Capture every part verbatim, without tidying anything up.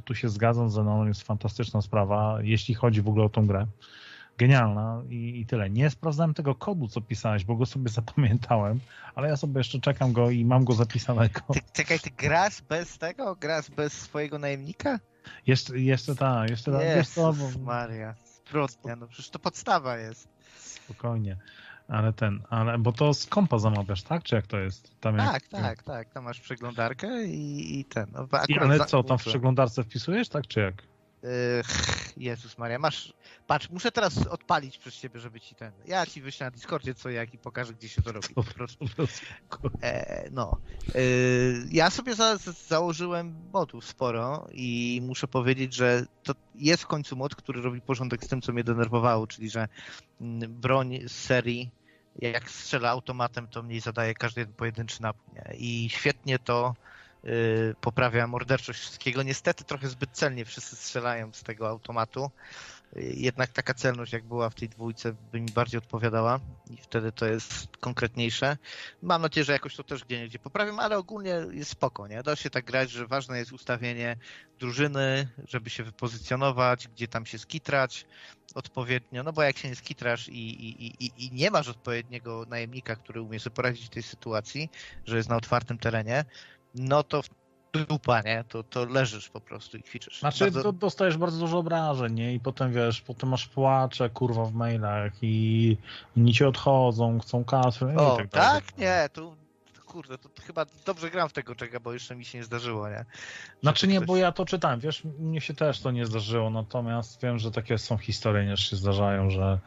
tu się zgadzam, Zenon jest fantastyczna sprawa, jeśli chodzi w ogóle o tą grę. Genialna i, i tyle. Nie sprawdzałem tego kodu, co pisałeś, bo go sobie zapamiętałem, ale ja sobie jeszcze czekam go i mam go zapisanego. Ty, czekaj, ty grasz bez tego? Grasz bez swojego najemnika? Jeszcze, jeszcze tak, jeszcze tak. Jezus Maria, zbrodnia, no przecież to podstawa jest. Spokojnie. Ale ten, ale, bo to z kompa zamawiasz, tak? Czy jak to jest? Tam tak, jak... tak, tak. Tam masz przeglądarkę i, i ten. No, I, ale co, tam w przeglądarce wpisujesz, tak? Czy jak? Jezus Maria, masz... Patrz, muszę teraz odpalić przez ciebie, żeby ci ten... Ja ci wyślę na Discordzie co jak i pokażę, gdzie się to robi. Po prostu. E, no. E, ja sobie za, założyłem modów sporo i muszę powiedzieć, że to jest w końcu mod, który robi porządek z tym, co mnie denerwowało, czyli że broń z serii, jak strzela automatem, to mniej zadaje każdy jeden pojedynczy napój. Nie? I świetnie to Yy, poprawia morderczość wszystkiego. Niestety trochę zbyt celnie wszyscy strzelają z tego automatu. Yy, jednak taka celność, jak była w tej dwójce, by mi bardziej odpowiadała i wtedy to jest konkretniejsze. Mam nadzieję, że jakoś to też gdzie niegdzie poprawiam, ale ogólnie jest spoko, nie? Da się tak grać, że ważne jest ustawienie drużyny, żeby się wypozycjonować, gdzie tam się skitrać odpowiednio, no bo jak się nie skitrasz i, i, i, i nie masz odpowiedniego najemnika, który umie sobie poradzić w tej sytuacji, że jest na otwartym terenie, no to dupa, nie? To, to leżysz po prostu i kwiczysz. Znaczy bardzo... to dostajesz bardzo dużo obrażeń, nie? I potem wiesz, potem masz płacze, kurwa, w mailach i oni ci odchodzą, chcą kasy O, i tak tak? dalej. Nie, to, to kurde, to, to chyba dobrze gram w tego czeka, bo jeszcze mi się nie zdarzyło, nie? Że znaczy nie, ktoś... bo ja to czytałem, wiesz, mnie się też to nie zdarzyło, natomiast wiem, że takie są historie, nie, że się zdarzają, że...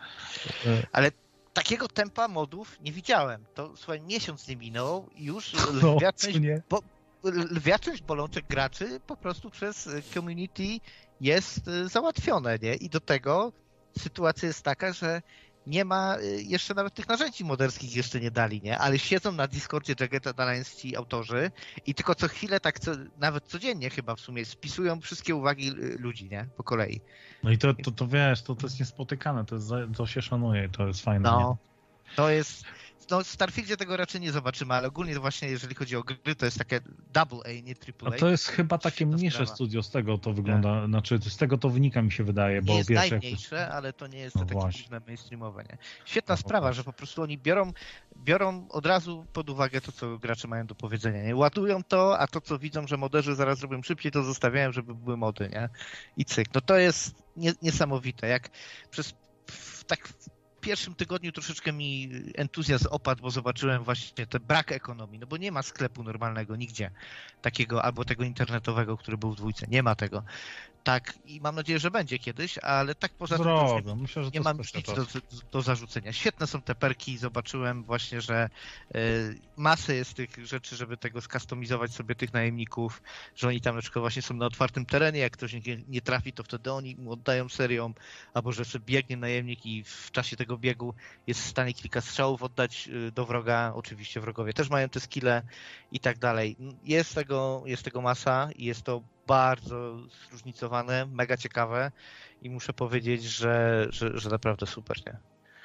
Ale takiego tempa modów nie widziałem. To słuchaj, miesiąc nie minął i już no, lwia, część, nie? bo, lwia część bolączek graczy po prostu przez community jest załatwione, nie? I do tego sytuacja jest taka, że nie ma jeszcze nawet tych narzędzi moderskich jeszcze nie dali, nie? Ale siedzą na Discordzie Jagged Alliance ci autorzy i tylko co chwilę, tak co, nawet codziennie chyba w sumie spisują wszystkie uwagi ludzi, nie? Po kolei. No i to, to, to wiesz, to, to jest niespotykane, to, jest, to się szanuje, to jest fajne. No, nie? to jest... No w Starfieldzie tego raczej nie zobaczymy, ale ogólnie to właśnie jeżeli chodzi o gry, to jest takie double A, nie triple A. A to jest chyba takie mniejsze studio, z tego to wygląda, tak. Znaczy z tego to wynika mi się wydaje, bo nie jest wiesz, najmniejsze, jak... ale to nie jest no takie właśnie. główne mainstreamowe, nie? Świetna no sprawa, właśnie. że po prostu oni biorą, biorą od razu pod uwagę to, co gracze mają do powiedzenia, nie? Ładują to, a to, co widzą, że moderzy zaraz robią szybciej, to zostawiają, żeby były mody, nie? I cyk. No to jest nie, niesamowite, jak przez tak w pierwszym tygodniu troszeczkę mi entuzjazm opadł, bo zobaczyłem właśnie ten brak ekonomii, no bo nie ma sklepu normalnego nigdzie takiego, albo tego internetowego, który był w dwójce. Nie ma tego. Tak, i mam nadzieję, że będzie kiedyś, ale tak poza tym Zrobię. Myślę, że nie to mam nic do, do zarzucenia. Świetne są te perki, zobaczyłem właśnie, że y, masę jest tych rzeczy, żeby tego skustomizować sobie tych najemników, że oni tam na przykład właśnie są na otwartym terenie, jak ktoś nie, nie trafi, to wtedy oni mu oddają serią, albo że sobie biegnie najemnik i w czasie tego biegu jest w stanie kilka strzałów oddać y, do wroga, oczywiście wrogowie też mają te skille i tak dalej. Jest tego, jest tego masa i jest to bardzo zróżnicowane, mega ciekawe i muszę powiedzieć, że, że, że naprawdę super, nie?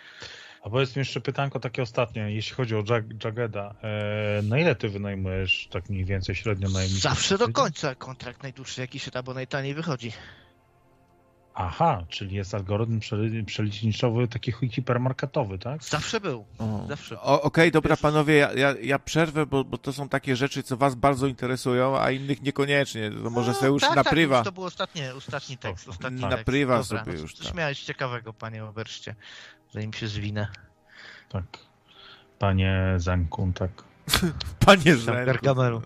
A powiedz mi jeszcze pytanko takie ostatnie, jeśli chodzi o Jag- Jaggeda, e, na ile ty wynajmujesz tak mniej więcej średnio najemników? Zawsze do końca kontrakt najdłuższy, jaki się da, bo najtaniej wychodzi. Aha, czyli jest algorytm przelicznikowy taki hipermarketowy, tak? Zawsze był. O. Zawsze był. Okej, okay, dobra Wiesz... panowie, ja, ja, ja przerwę, bo, bo to są takie rzeczy, co was bardzo interesują, a innych niekoniecznie. To może sobie już tak, na tak, prywa. To był ostatni, ostatni tekst. Ostatni na tekst. prywa Dobra, sobie no, już. Coś tak. miałeś ciekawego, panie Oberszcie, zanim się zwinę. Tak. Panie Zenkun, tak. Panie Zenkun. Gargameru.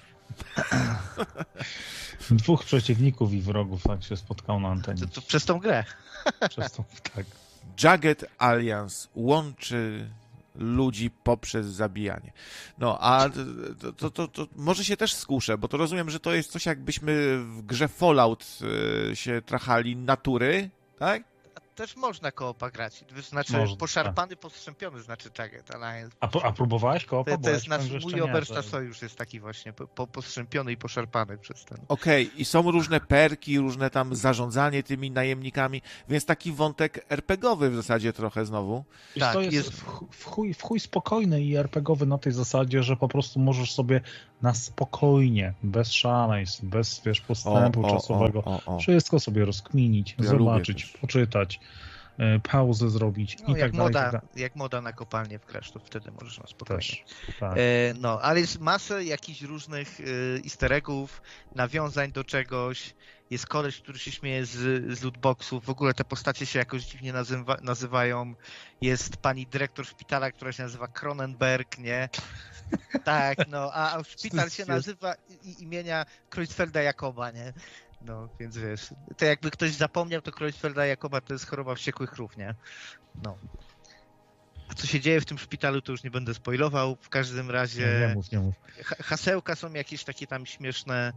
Dwóch przeciwników i wrogów tak się spotkał na antenie. To, to przez tą grę. Przez tą, tak. Jagged Alliance łączy ludzi poprzez zabijanie. No, a to, to, to, to może się też skuszę, bo to rozumiem, że to jest coś jakbyśmy w grze Fallout y, się trachali natury, tak? Też można koopa grać. Znaczy Można, poszarpany, tak. Postrzępiony znaczy Jagged Alliance. A, a próbowałeś koopa? To, to jest ja nasz, powiem, mój Obersta że... sojusz jest taki właśnie po, postrzępiony i poszarpany przez ten. Okej, okay. I są różne perki, różne tam zarządzanie tymi najemnikami, więc taki wątek er pe gie owy w zasadzie trochę znowu. Tak, to jest, jest... W, chuj, w chuj spokojny i er pe gie owy na tej zasadzie, że po prostu możesz sobie na spokojnie, bez szaleństw, bez, wiesz, postępu O, o, czasowego. o, o, o. Wszystko sobie rozkminić, Ja zobaczyć, lubię też. poczytać, y, pauzę zrobić No, i jak, tak dalej. i moda, tak dalej. jak moda na kopalnię wkrasz, to wtedy możesz na spokojnie. Też, tak. E, no, ale jest masę jakichś różnych y, easter eggów, nawiązań do czegoś. Jest koleś, który się śmieje z, z lootboxów. W ogóle te postacie się jakoś dziwnie nazywa, nazywają. Jest pani dyrektor szpitala, która się nazywa Cronenberg, nie? Tak, no, a, a szpital się nazywa i, imienia Kreuzfelda Jakoba, nie? No, więc wiesz, to jakby ktoś zapomniał, to Kreuzfelda Jakoba to jest choroba wściekłych krów, nie? No. A co się dzieje w tym szpitalu, to już nie będę spoilował. W każdym razie Nie, nie mów, nie mów. ha- hasełka są jakieś takie tam śmieszne.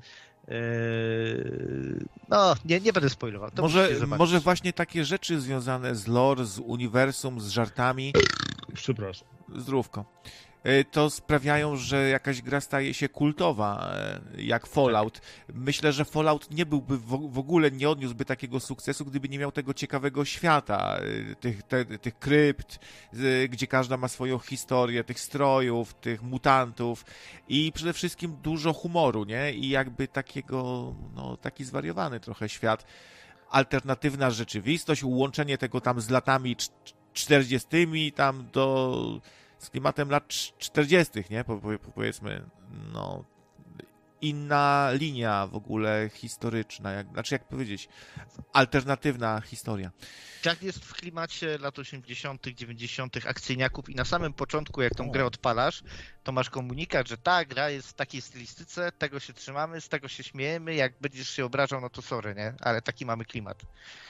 Yy... No, nie, nie będę spoilował. To Może, musicie zobaczyć. może właśnie takie rzeczy związane z lore, z uniwersum, z żartami, Przepraszam. zdrówko, y, to sprawiają, że jakaś gra staje się kultowa, y, jak Fallout. Myślę, że Fallout nie byłby w, w ogóle, nie odniósłby takiego sukcesu, gdyby nie miał tego ciekawego świata, y, tych, te, tych krypt, y, gdzie każda ma swoją historię, tych strojów, tych mutantów i przede wszystkim dużo humoru, nie? I jakby takiego, no, taki zwariowany trochę świat. Alternatywna rzeczywistość, łączenie tego tam z latami cz- czterdziestymi tam do... z klimatem lat cz- czterdziestych, nie? Po, po, powiedzmy, no... Inna linia w ogóle historyczna, jak, znaczy jak powiedzieć, alternatywna historia. Jack jest w klimacie lat osiemdziesiątych, dziewięćdziesiątych akcyjniaków i na samym początku, jak tą grę odpalasz, to masz komunikat, że ta gra jest w takiej stylistyce, tego się trzymamy, z tego się śmiejemy, jak będziesz się obrażał, no to sorry, nie? Ale taki mamy klimat.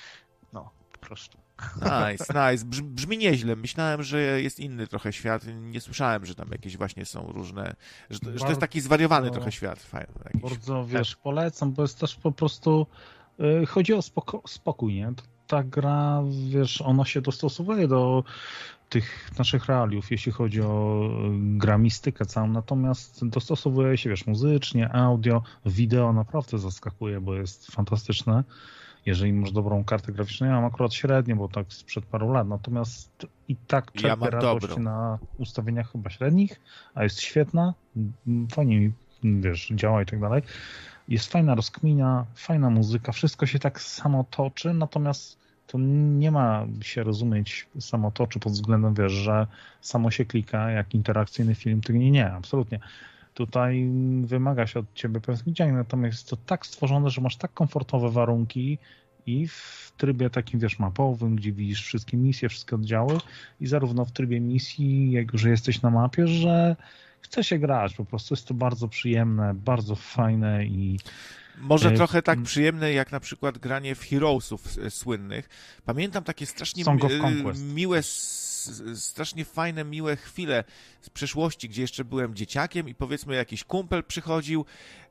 No, po prostu. Nice, nice. Brz, brzmi nieźle. Myślałem, że jest inny trochę świat. Nie słyszałem, że tam jakieś właśnie są różne... Że, że to jest taki zwariowany Bardzo- trochę świat. Fajny, jakiś. Bardzo, wiesz, polecam, bo jest też po prostu y, chodzi o spoko- spokój, nie? Ta gra, wiesz, ona się dostosowuje do tych naszych realiów, jeśli chodzi o y, gramistykę całą, natomiast dostosowuje się, wiesz, muzycznie, audio, wideo naprawdę zaskakuje, bo jest fantastyczne. Jeżeli masz dobrą kartę graficzną, ja mam akurat średnią, bo tak sprzed paru lat, natomiast i tak Ja czerpię mam radość dobrą. na ustawieniach chyba średnich, a jest świetna, m, fajnie mi, wiesz, działa i tak dalej. Jest fajna rozkmina, fajna muzyka, wszystko się tak samo toczy, natomiast to nie ma się rozumieć samo toczy pod względem, wiesz, że samo się klika jak interakcyjny film, to nie, nie, absolutnie. Tutaj wymaga się od ciebie pewnych działań, natomiast jest to tak stworzone, że masz tak komfortowe warunki i w trybie takim, wiesz, mapowym, gdzie widzisz wszystkie misje, wszystkie oddziały i zarówno w trybie misji, jak już jesteś na mapie, że chce się grać, po prostu jest to bardzo przyjemne, bardzo fajne i Może E, trochę tak m- przyjemne, jak na przykład granie w Heroesów e, słynnych. Pamiętam takie strasznie Song of e, Conquest. miłe, s- strasznie fajne, miłe chwile z przeszłości, gdzie jeszcze byłem dzieciakiem i powiedzmy jakiś kumpel przychodził,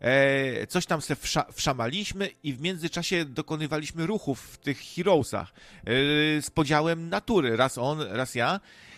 e, coś tam se wsza- wszamaliśmy i w międzyczasie dokonywaliśmy ruchów w tych Heroesach e, z podziałem natury. Raz on, raz ja.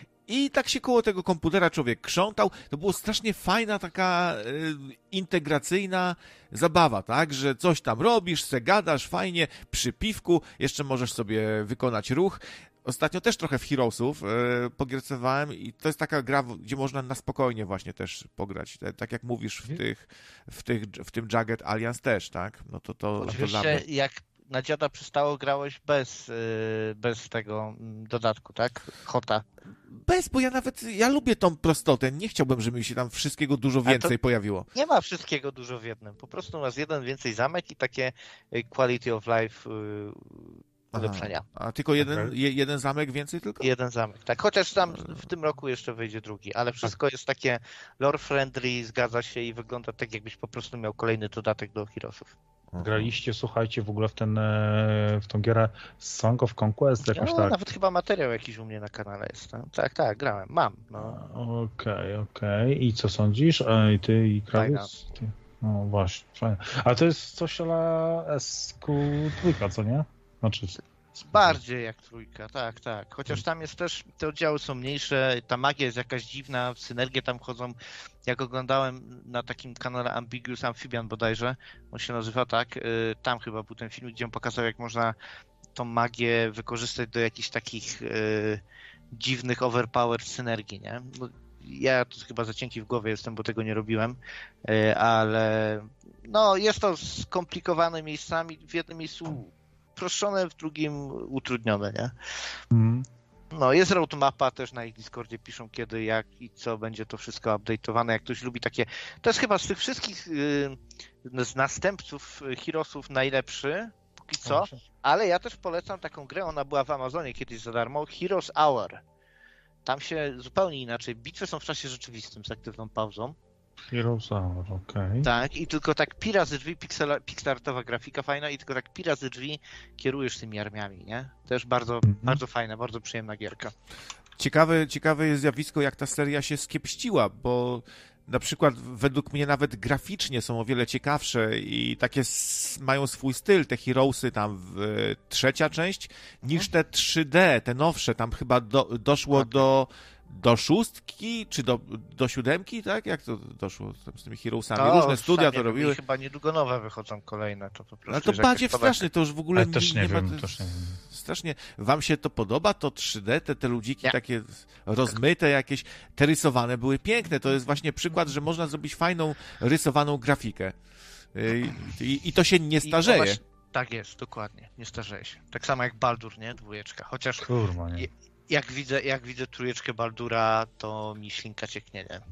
I tak się koło tego komputera człowiek krzątał. To było strasznie fajna, taka e, integracyjna zabawa, tak? Że coś tam robisz, se gadasz, fajnie, przy piwku, jeszcze możesz sobie wykonać ruch. Ostatnio też trochę w Heroesów e, pogiercowałem i to jest taka gra, w- gdzie można na spokojnie właśnie też pograć. E, tak jak mówisz w, tych, w, tych, w tym Jagged Alliance też, tak? No to, to, to dla Oczywiście, mnie... jak na dziada przystało, grałeś bez, yy, bez tego mm, dodatku, tak? Hota. Bez, bo ja nawet, ja lubię tą prostotę. Nie chciałbym, żeby mi się tam wszystkiego dużo to- więcej pojawiło. Nie ma wszystkiego dużo w jednym. Po prostu masz jeden więcej zamek i takie y, quality of life yy, ulepszenia. A tylko jeden, Okej. je, jeden zamek więcej tylko? Jeden zamek, tak. Chociaż tam w tym roku jeszcze wyjdzie drugi, ale wszystko jest takie lore friendly, zgadza się i wygląda tak, jakbyś po prostu miał kolejny dodatek do Heroesów. graliście, słuchajcie, w ogóle w, ten, e, w tą gierę Song of Conquest, jakoś No, tak. nawet chyba materiał jakiś u mnie na kanale jest. No. Tak, tak, grałem, mam. No. Okej, okej. I co sądzisz? Ej, ty i Krawiec? Ty. No właśnie, fajnie. Ale to jest coś ala S Q dwa, co nie? Znaczy... Bardziej jak trójka, tak, tak. Chociaż tam jest też, te oddziały są mniejsze, ta magia jest jakaś dziwna, w synergię tam chodzą. Jak oglądałem na takim kanale Ambiguous Amphibian bodajże, on się nazywa tak, y, tam chyba był ten film, gdzie on pokazał, jak można tą magię wykorzystać do jakichś takich y, dziwnych overpower synergii, nie? No, ja tu chyba za cienki w głowie jestem, bo tego nie robiłem, ale no jest to skomplikowane miejscami, w jednym miejscu uproszczone, w drugim utrudnione, nie? Mm. No, jest roadmapa też na ich Discordzie, piszą kiedy, jak i co będzie to wszystko update'owane, jak ktoś lubi takie... To jest chyba z tych wszystkich yy, z następców Heroesów najlepszy, póki co, ale ja też polecam taką grę, ona była w Amazonie kiedyś za darmo, Heroes Hour. Tam się zupełnie inaczej, bitwy są w czasie rzeczywistym z aktywną pauzą. Heroes Hour, okej. Okay. Tak, i tylko tak pi razy drzwi, pixel, pixelartowa grafika fajna i tylko tak pi razy drzwi kierujesz tymi armiami, nie? Też bardzo, mm-hmm. bardzo fajna, bardzo przyjemna gierka. Ciekawe, ciekawe jest zjawisko, jak ta seria się skiepściła, bo na przykład według mnie nawet graficznie są o wiele ciekawsze i takie s- mają swój styl, te Heroesy tam w e, trzecia część, niż te trzy D, te nowsze, tam chyba do, doszło okay. do do szóstki, czy do, do siódemki, tak? Jak to doszło z tymi Heroesami? No, różne studia to robiły. I chyba niedługo nowe wychodzą kolejne. To po prostu ale to badziew straszny, to już w ogóle nie, też nie, nie wiem, ma... Też nie wiem. Strasznie. Wam się to podoba, to trzy D, te, te ludziki ja. takie rozmyte jakieś, te rysowane były piękne. To jest właśnie przykład, że można zrobić fajną, rysowaną grafikę. I, i, i to się nie starzeje. No właśnie, tak jest, dokładnie. Nie starzeje się. Tak samo jak Baldur, nie? Dwójeczka. Chociaż... Kurwa, nie. Jak widzę, jak widzę trójeczkę Baldura, to mi ślinka cieknie, nie?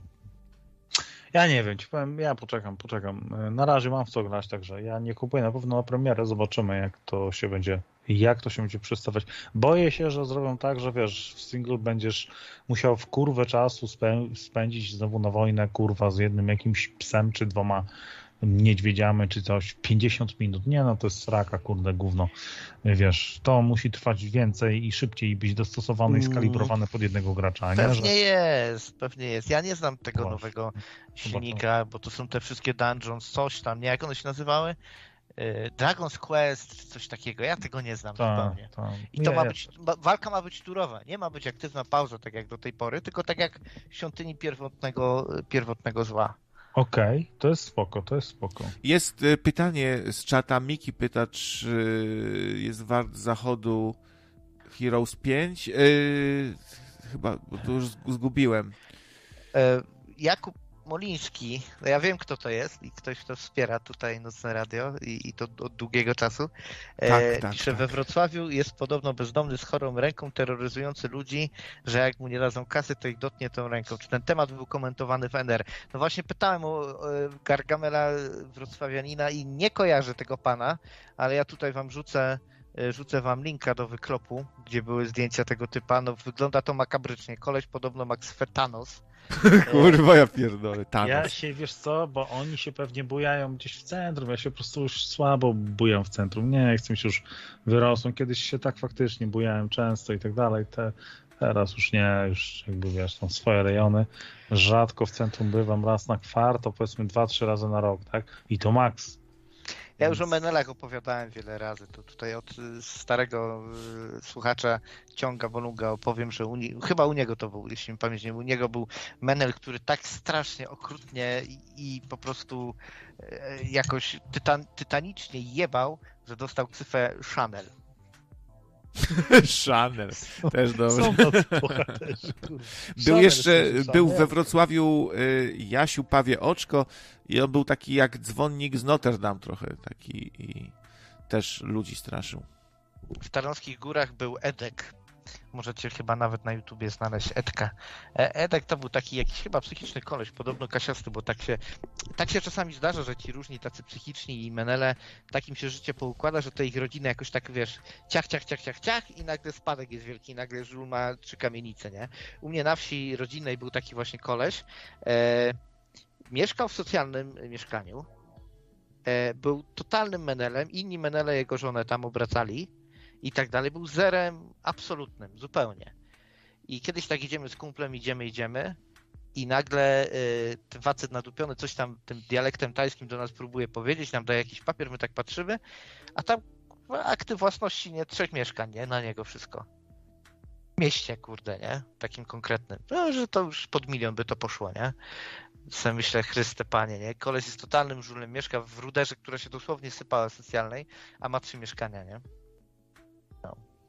Ja nie wiem, ci powiem, ja poczekam, poczekam. Na razie mam w co grać, także ja nie kupuję na pewno na premierę, zobaczymy jak to się będzie, jak to się będzie przedstawiać. Boję się, że zrobią tak, że wiesz, w single będziesz musiał w kurwę czasu spędzić znowu na wojnę, kurwa, z jednym jakimś psem czy dwoma niedźwiedziami czy coś, pięćdziesiąt minut. Nie no, to jest sraka, kurde, gówno. Wiesz, to musi trwać więcej i szybciej i być dostosowane i skalibrowane pod jednego gracza. Pewnie nie, że... jest, pewnie jest. Ja nie znam tego Boże. nowego silnika, bo to są te wszystkie dungeons, coś tam, nie? Jak one się nazywały? Dragon's Quest, czy coś takiego. Ja tego nie znam ta, zupełnie. Ta. I to nie, ma być, walka ma być turowa. Nie ma być aktywna pauza, tak jak do tej pory, tylko tak jak w świątyni pierwotnego, pierwotnego zła. Okej, okay, to jest spoko, to jest spoko. Jest y, pytanie z czata. Miki pyta, czy jest wart zachodu Heroes pięć? Y, chyba, bo to już zgubiłem. E, Jakub Moliński, no ja wiem kto to jest i ktoś, kto wspiera tutaj Nocne Radio i, i to od długiego czasu. E, tak, tak, pisze, tak. We Wrocławiu jest podobno bezdomny z chorą ręką, terroryzujący ludzi, że jak mu nie dadzą kasy, to ich dotknie tą ręką. Czy ten temat był komentowany w N R? No właśnie pytałem o, o Gargamela wrocławianina i nie kojarzę tego pana, ale ja tutaj wam rzucę Rzucę wam linka do wyklopu, gdzie były zdjęcia tego typa. No wygląda to makabrycznie. Koleś podobno ma Thanos. Kurwa, ja pierdolę, Thanos. Ja się, wiesz co, bo oni się pewnie bujają gdzieś w centrum. Ja się po prostu już słabo bujam w centrum. Nie, chcę mi się już wyrosłem. Kiedyś się tak faktycznie bujałem często i tak dalej. Te, teraz już nie, już jakby wiesz, są swoje rejony. Rzadko w centrum bywam raz na kwart, to powiedzmy dwa, trzy razy na rok, tak? I to maks. Ja już o Menelach opowiadałem wiele razy, to tutaj od starego słuchacza Ciąga Wolunga opowiem, że u nie, chyba u niego to był, jeśli mi pamięć nie, u niego był Menel, który tak strasznie okrutnie i, i po prostu jakoś tytan, tytanicznie jebał, że dostał ksywę Chanel. Chanel, też dobrze. Był jeszcze, był we Wrocławiu y, Jasiu Pawie Oczko i on był taki jak dzwonnik z Notre Dame trochę, taki i też ludzi straszył. W Tarnowskich Górach był Edek. Możecie chyba nawet na YouTubie znaleźć Edka. Edek to był taki jakiś chyba psychiczny koleś, podobno kasiasty, bo tak się, tak się czasami zdarza, że ci różni tacy psychiczni i menele, takim się życie poukłada, że te ich rodziny jakoś tak, wiesz, ciach, ciach, ciach, ciach, ciach i nagle spadek jest wielki, nagle żul ma trzy kamienice, nie? U mnie na wsi rodzinnej był taki właśnie koleś, e, mieszkał w socjalnym mieszkaniu, e, był totalnym menelem, inni menele jego żonę tam obracali, i tak dalej, był zerem absolutnym, zupełnie. I kiedyś tak idziemy z kumplem, idziemy, idziemy i nagle y, ten facet nadupiony coś tam tym dialektem tajskim do nas próbuje powiedzieć, nam daje jakiś papier, my tak patrzymy, a tam akty własności, nie, trzech mieszkań, nie, na niego wszystko. W mieście, kurde, nie, takim konkretnym. No, że to już pod milion by to poszło, nie. Sobie myślę, Chryste Panie, nie, koleś jest totalnym żulem, mieszka w ruderze, która się dosłownie sypała socjalnej, a ma trzy mieszkania, nie. No.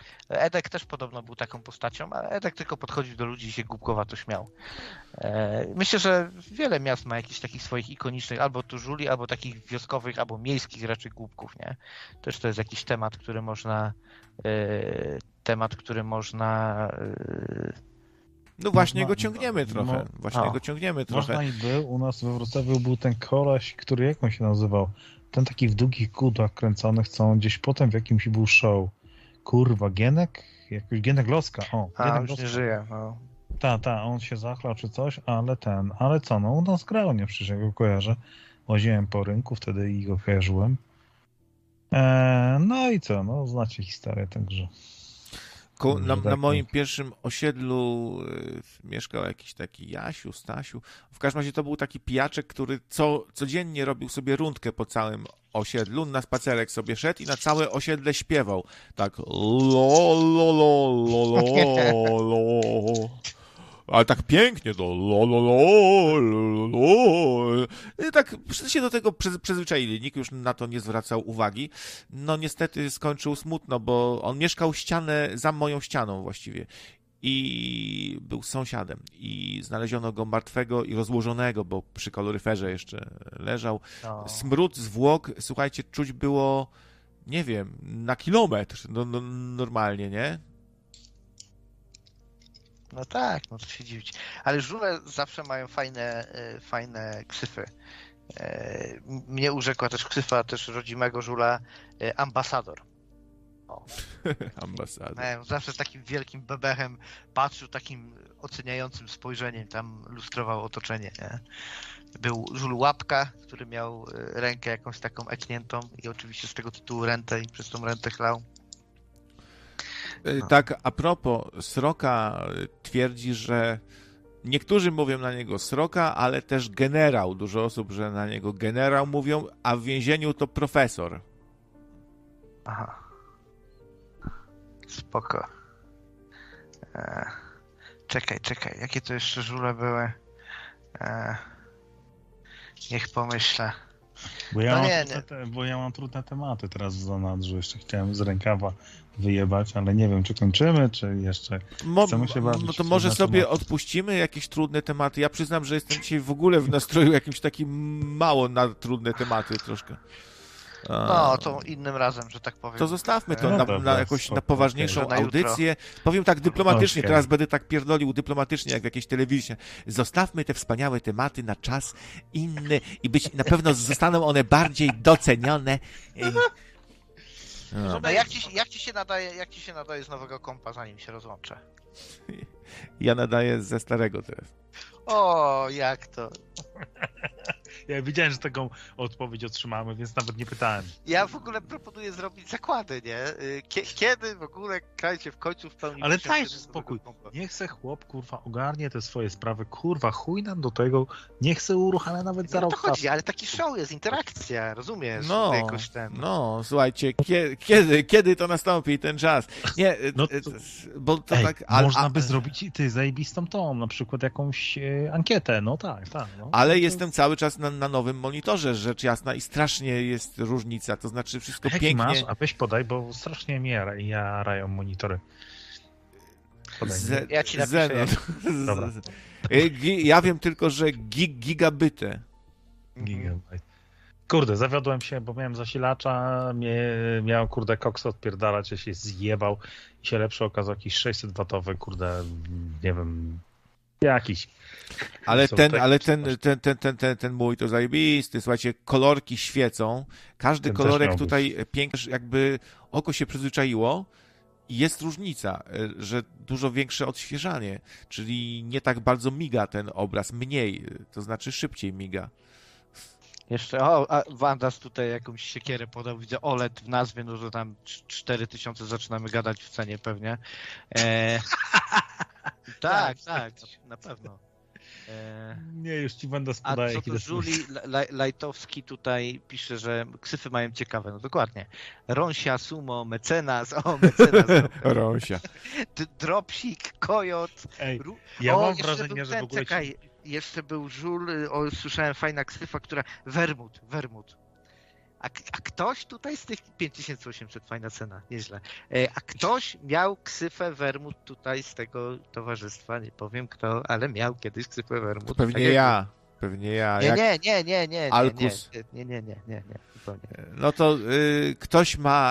Edek też podobno był taką postacią, ale Edek tylko podchodził do ludzi i się głupkowato śmiał. Myślę, że wiele miast ma jakichś takich swoich ikonicznych, albo tużuli, albo takich wioskowych, albo miejskich raczej głupków, nie? Też to jest jakiś temat, który można temat, który można No właśnie można, go ciągniemy trochę. No, właśnie a, go ciągniemy trochę. Można i był. U nas we Wrocławiu był ten koleś, który jak on się nazywał? Ten taki w długich kudłach kręconych, co on gdzieś potem w jakimś był show. Kurwa, Gienek? Jakoś Gienek Loska. O, a, Gienek już Loska. nie żyje. No. Ta, ta, on się zachlał czy coś, ale ten, ale co, no u nas grał, nie przecież ja go kojarzę. Łaziłem po rynku wtedy i go kojarzyłem. Eee, no i co, no znacie historię, także... Ko- na, na moim pierwszym osiedlu y, mieszkał jakiś taki Jasiu, Stasiu. W każdym razie to był taki pijaczek, który co, codziennie robił sobie rundkę po całym osiedlu, na spacerek sobie szedł i na całe osiedle śpiewał. Tak lo, lo, lo, lo, lo, lo. Ale tak pięknie to lo, lo, lo, lo, lo. I tak wszyscy się do tego przyzwyczaili, nikt już na to nie zwracał uwagi. No niestety skończył smutno, bo on mieszkał ścianę za moją ścianą właściwie i był sąsiadem i znaleziono go martwego i rozłożonego, bo przy kaloryferze jeszcze leżał. No. Smród zwłok, słuchajcie, czuć było, nie wiem, na kilometr, no, no, normalnie, nie? No tak, no to się dziwić. Ale żule zawsze mają fajne, fajne ksyfy. Mnie urzekła też ksyfa też rodzimego żula ambasador. O. Ambasador. Zawsze z takim wielkim bebechem patrzył, takim oceniającym spojrzeniem, tam lustrował otoczenie. Nie? Był żul łapka, który miał rękę jakąś taką ekniętą i oczywiście z tego tytułu rentę i przez tą rentę chlał. No. Tak, a propos, Sroka twierdzi, że niektórzy mówią na niego Sroka, ale też generał. Dużo osób, że na niego generał mówią, a w więzieniu to profesor. Aha. Spoko. E, czekaj, czekaj. Jakie to jeszcze żule były? E, niech pomyślę. Bo ja, no mam nie, trudne nie. Te, bo ja mam trudne tematy teraz w zanadrzu. Jeszcze chciałem z rękawa wyjebać, ale nie wiem, czy kończymy, czy jeszcze Mo, chcemy się bawić. No to może sobie tematy. Odpuścimy jakieś trudne tematy. Ja przyznam, że jestem dzisiaj w ogóle w nastroju jakimś takim mało na trudne tematy troszkę. A... No, to innym razem, że tak powiem. To zostawmy to no na, dobra, na jakąś spoko, na poważniejszą okay. audycję. Powiem tak dyplomatycznie, okay. Teraz będę tak pierdolił dyplomatycznie, jak w jakiejś telewizji. Zostawmy te wspaniałe tematy na czas inny i być na pewno zostaną one bardziej docenione. No. No, jak, ci, jak, ci się nadaje, jak ci się nadaje z nowego kompa, zanim się rozłączę? Ja nadaję ze starego teraz. O, jak to? Ja wiedziałem, że taką odpowiedź otrzymamy, więc nawet nie pytałem. Ja w ogóle proponuję zrobić zakłady, nie? Kiedy w ogóle kraj się w końcu w pełni... Ale daj spokój. Niech se chłop, kurwa, ogarnie te swoje sprawy. Kurwa, chuj nam do tego. Niech se uruchamia nawet za no rok. To chodzi, ale taki show jest, interakcja, rozumiesz? No, jakoś ten... no, słuchajcie, kiedy, kiedy, kiedy to nastąpi ten czas? Nie, no to, bo to ej, tak... A, można a, by zrobić ty zajebistą tą, na przykład jakąś e, ankietę, no tak, tak. No. Ale to... jestem cały czas na, na nowym monitorze, rzecz jasna, i strasznie jest różnica, to znaczy wszystko Jaki pięknie... masz? A weź podaj, bo strasznie mnie jarają monitory. Z, ja ci napiszę. Dobra. Ja wiem tylko, że gig, gigabity. Gigabajt. Kurde, zawiodłem się, bo miałem zasilacza, mnie, miał, kurde, koks odpierdalać, ja się zjebał i się lepszy okazał jakiś sześćset watowy, kurde, nie wiem, jakiś. Ale ten, ale ten, ten, ten, ten, ten, ten mój to zajebisty, słuchajcie, kolorki świecą, każdy ten kolorek tutaj piękny, jakby oko się przyzwyczaiło i jest różnica, że dużo większe odświeżanie, czyli nie tak bardzo miga ten obraz, mniej, to znaczy szybciej miga. Jeszcze, o, a Wandas tutaj jakąś siekierę podał, widzę O L E D w nazwie, no to tam cztery tysiące zaczynamy gadać w cenie pewnie. E... tak, tak, na pewno. E... Nie, już ci będę podaje. A co to Żuli Lajtowski tutaj pisze, że ksyfy mają ciekawe, no dokładnie. Rąsia, Sumo, Mecenas, o Mecenas. Rąsia. Dropsik, Kojot. Ej, ja o, mam wrażenie, że ten, w ogóle... Czekaj, ci... jeszcze był Żul, o, słyszałem fajna ksyfa, która... Wermut, Wermut. A, a ktoś tutaj z tych pięć tysięcy osiemset, fajna cena, nieźle. E, a ktoś miał ksywę Wermut tutaj z tego towarzystwa, nie powiem kto, ale miał kiedyś ksywę Wermut. To pewnie tak jak... ja. Pewnie ja. Nie, jak... nie, nie, nie, nie, nie, Alkus. nie, nie, nie, nie, nie, nie, zupełnie. No to y, ktoś ma